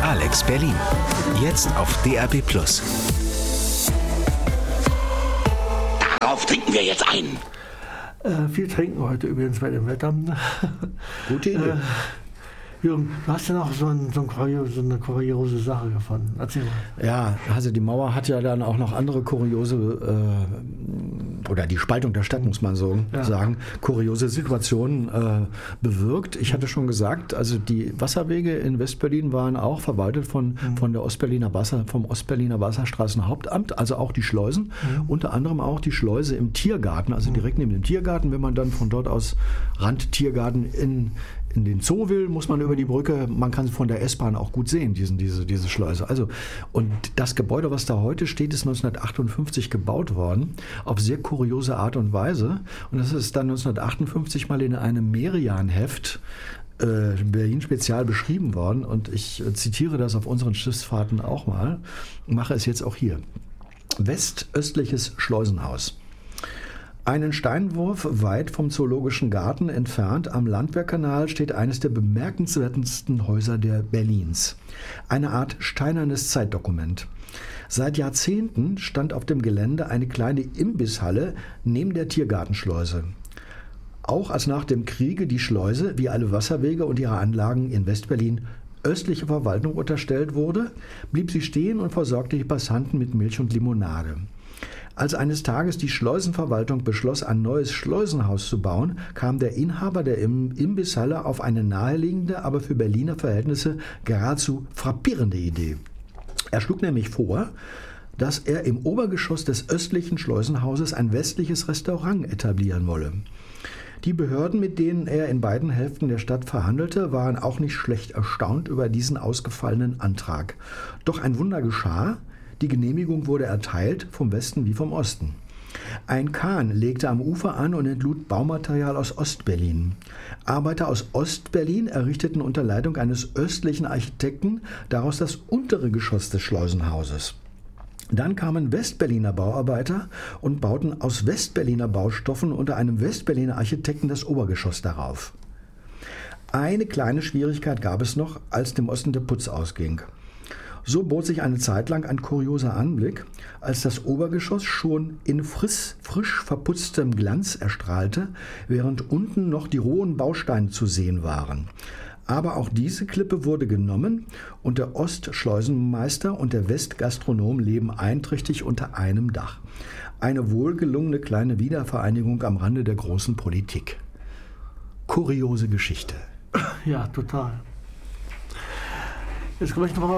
Alex Berlin. Jetzt auf DAB+. Darauf trinken wir jetzt ein. Viel trinken heute übrigens bei dem Wetter. Gute Idee. Jürgen, du hast ja noch so eine kuriose Sache gefunden. Erzähl mal. Ja, also die Mauer hat ja dann auch noch andere kuriose, oder die Spaltung der Stadt, muss man so sagen, kuriose Situationen bewirkt. Ich hatte schon gesagt, also die Wasserwege in Westberlin waren auch verwaltet vom Ostberliner Wasserstraßenhauptamt, also auch die Schleusen, unter anderem auch die Schleuse im Tiergarten, also direkt neben dem Tiergarten. Wenn man dann von dort aus Randtiergarten in den Zoo will, muss man über die Brücke, man kann von der S-Bahn auch gut sehen, diese Schleuse. Also, und das Gebäude, was da heute steht, ist 1958 gebaut worden, auf sehr kuriose Art und Weise. Und das ist dann 1958 mal in einem Merian-Heft Berlin Spezial beschrieben worden. Und ich zitiere das auf unseren Schiffsfahrten auch mal, mache es jetzt auch hier. Westöstliches Schleusenhaus. Einen Steinwurf weit vom Zoologischen Garten entfernt am Landwehrkanal steht eines der bemerkenswertesten Häuser der Berlins. Eine Art steinernes Zeitdokument. Seit Jahrzehnten stand auf dem Gelände eine kleine Imbisshalle neben der Tiergartenschleuse. Auch als nach dem Kriege die Schleuse, wie alle Wasserwege und ihre Anlagen in Westberlin, östliche Verwaltung unterstellt wurde, blieb sie stehen und versorgte die Passanten mit Milch und Limonade. Als eines Tages die Schleusenverwaltung beschloss, ein neues Schleusenhaus zu bauen, kam der Inhaber der Imbisshalle auf eine naheliegende, aber für Berliner Verhältnisse geradezu frappierende Idee. Er schlug nämlich vor, dass er im Obergeschoss des östlichen Schleusenhauses ein westliches Restaurant etablieren wolle. Die Behörden, mit denen er in beiden Hälften der Stadt verhandelte, waren auch nicht schlecht erstaunt über diesen ausgefallenen Antrag. Doch ein Wunder geschah. Die Genehmigung wurde erteilt, vom Westen wie vom Osten. Ein Kahn legte am Ufer an und entlud Baumaterial aus Ostberlin. Arbeiter aus Ostberlin errichteten unter Leitung eines östlichen Architekten daraus das untere Geschoss des Schleusenhauses. Dann kamen Westberliner Bauarbeiter und bauten aus Westberliner Baustoffen unter einem Westberliner Architekten das Obergeschoss darauf. Eine kleine Schwierigkeit gab es noch, als dem Osten der Putz ausging. So bot sich eine Zeit lang ein kurioser Anblick, als das Obergeschoss schon in frisch verputztem Glanz erstrahlte, während unten noch die rohen Bausteine zu sehen waren. Aber auch diese Klippe wurde genommen und der Ostschleusenmeister und der Westgastronom leben einträchtig unter einem Dach. Eine wohlgelungene kleine Wiedervereinigung am Rande der großen Politik. Kuriose Geschichte. Ja, total. Jetzt komme ich nochmal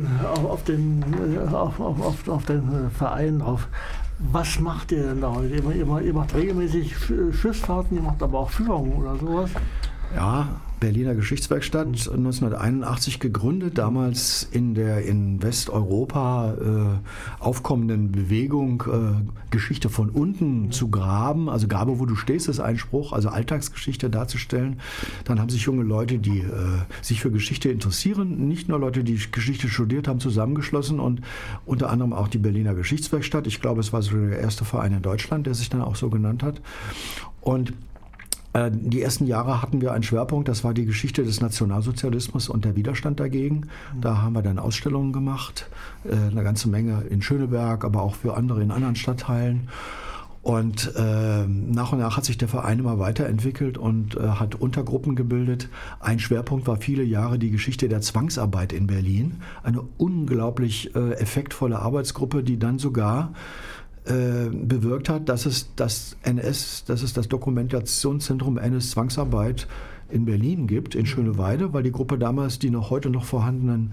auf den Verein drauf. Was macht ihr denn da heute? Ihr macht regelmäßig Schiffsfahrten, ihr macht aber auch Führungen oder sowas? Ja, Berliner Geschichtswerkstatt, 1981 gegründet, damals in der in Westeuropa aufkommenden Bewegung, Geschichte von unten zu graben. Also Grabe, wo du stehst, ist ein Spruch, also Alltagsgeschichte darzustellen. Dann haben sich junge Leute, die sich für Geschichte interessieren, nicht nur Leute, die Geschichte studiert haben, zusammengeschlossen und unter anderem auch die Berliner Geschichtswerkstatt. Ich glaube, es war so der erste Verein in Deutschland, der sich dann auch so genannt hat. Und die ersten Jahre hatten wir einen Schwerpunkt, das war die Geschichte des Nationalsozialismus und der Widerstand dagegen. Da haben wir dann Ausstellungen gemacht, eine ganze Menge in Schöneberg, aber auch für andere in anderen Stadtteilen. Und nach und nach hat sich der Verein immer weiterentwickelt und hat Untergruppen gebildet. Ein Schwerpunkt war viele Jahre die Geschichte der Zwangsarbeit in Berlin. Eine unglaublich effektvolle Arbeitsgruppe, die dann sogar bewirkt hat, dass es das Dokumentationszentrum NS Zwangsarbeit in Berlin gibt, in Schöneweide, weil die Gruppe damals die heute noch vorhandenen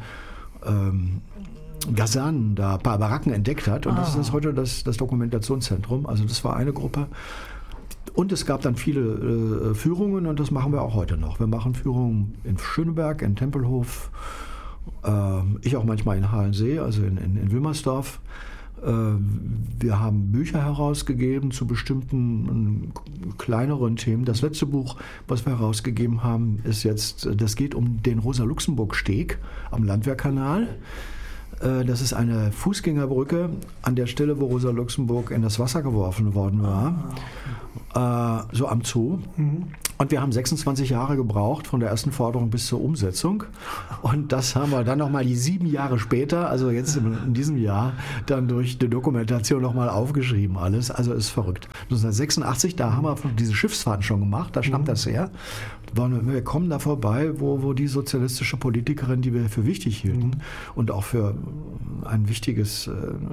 Kasernen, Baracken entdeckt hat. Und das ist heute das Dokumentationszentrum. Also das war eine Gruppe. Und es gab dann viele Führungen und das machen wir auch heute noch. Wir machen Führungen in Schöneberg, in Tempelhof, ich auch manchmal in Halensee, also in Wilmersdorf. Wir haben Bücher herausgegeben zu bestimmten kleineren Themen. Das letzte Buch, was wir herausgegeben haben, ist jetzt, das geht um den Rosa-Luxemburg-Steg am Landwehrkanal. Das ist eine Fußgängerbrücke an der Stelle, wo Rosa Luxemburg in das Wasser geworfen worden war, so am Zoo. Und wir haben 26 Jahre gebraucht von der ersten Forderung bis zur Umsetzung. Und das haben wir dann nochmal die 7 Jahre später, also jetzt in diesem Jahr, dann durch die Dokumentation nochmal aufgeschrieben alles. Also ist verrückt. 1986, da haben wir diese Schiffsfahrten schon gemacht, da stammt das her. Wir kommen da vorbei, wo die sozialistische Politikerin, die wir für wichtig hielten und auch für ein wichtiges...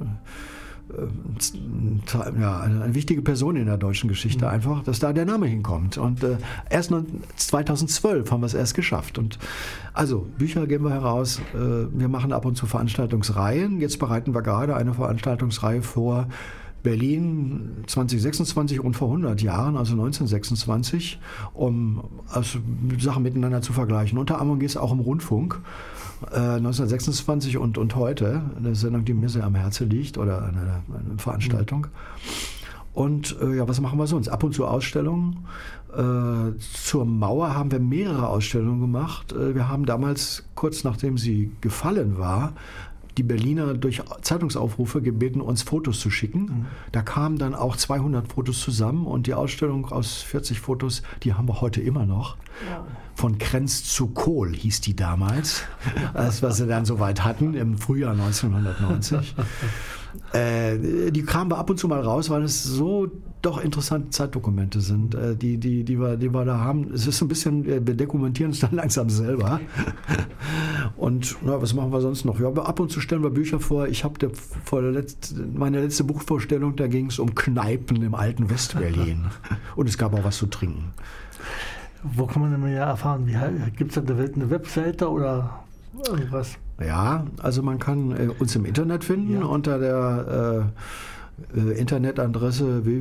eine wichtige Person in der deutschen Geschichte einfach, dass da der Name hinkommt. Und erst 2012 haben wir es erst geschafft. Und also Bücher geben wir heraus, wir machen ab und zu Veranstaltungsreihen. Jetzt bereiten wir gerade eine Veranstaltungsreihe vor Berlin 2026 und vor 100 Jahren, also 1926, um Sachen miteinander zu vergleichen. Unter anderem geht es auch um Rundfunk. 1926 und heute, eine Sendung, die mir sehr am Herzen liegt, oder eine Veranstaltung. Und was machen wir sonst? Ab und zu Ausstellungen. Zur Mauer haben wir mehrere Ausstellungen gemacht. Wir haben damals, kurz nachdem sie gefallen war, die Berliner durch Zeitungsaufrufe gebeten, uns Fotos zu schicken. Da kamen dann auch 200 Fotos zusammen und die Ausstellung aus 40 Fotos, die haben wir heute immer noch. Ja. Von Krenz zu Kohl hieß die damals, als wir sie dann soweit hatten, im Frühjahr 1990. Die kamen wir ab und zu mal raus, weil es so doch interessante Zeitdokumente sind, die wir da haben. Es ist ein bisschen, wir dokumentieren es dann langsam selber. Und was machen wir sonst noch? Ja, ab und zu stellen wir Bücher vor. Ich habe meine letzte Buchvorstellung, da ging es um Kneipen im alten Westberlin. Und es gab auch was zu trinken. Wo kann man denn mehr erfahren? Gibt es da eine Webseite oder irgendwas? Ja, also man kann uns im Internet finden unter der Internetadresse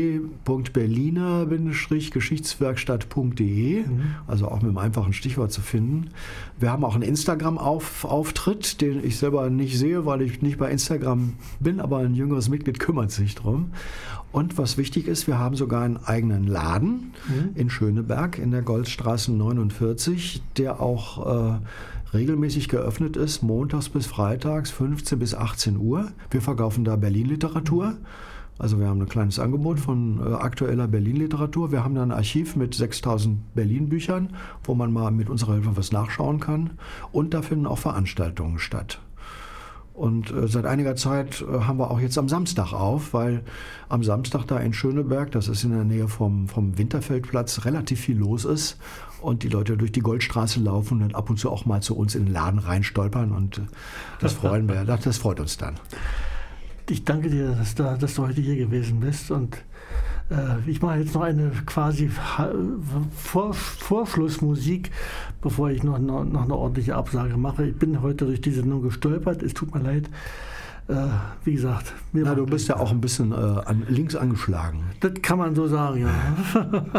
www.berliner-geschichtswerkstatt.de, also auch mit einem einfachen Stichwort zu finden. Wir haben auch einen Instagram-Auftritt, den ich selber nicht sehe, weil ich nicht bei Instagram bin, aber ein jüngeres Mitglied kümmert sich drum. Und was wichtig ist, wir haben sogar einen eigenen Laden in Schöneberg in der Goldstraße 49, der auch regelmäßig geöffnet ist, montags bis freitags, 15 bis 18 Uhr. Wir verkaufen da Berlin-Literatur. Also wir haben ein kleines Angebot von aktueller Berlin-Literatur. Wir haben da ein Archiv mit 6000 Berlin-Büchern, wo man mal mit unserer Hilfe was nachschauen kann. Und da finden auch Veranstaltungen statt. Und seit einiger Zeit haben wir auch jetzt am Samstag auf, weil am Samstag da in Schöneberg, das ist in der Nähe vom Winterfeldplatz, relativ viel los ist und die Leute durch die Goldstraße laufen und dann ab und zu auch mal zu uns in den Laden reinstolpern und das freut uns dann. Ich danke dir, dass du heute hier gewesen bist und ich mache jetzt noch eine quasi Vorschlussmusik, bevor ich noch eine ordentliche Absage mache. Ich bin heute durch die Sendung gestolpert, es tut mir leid. Wie gesagt, du bist ja auch ein bisschen links angeschlagen. Das kann man so sagen, ja.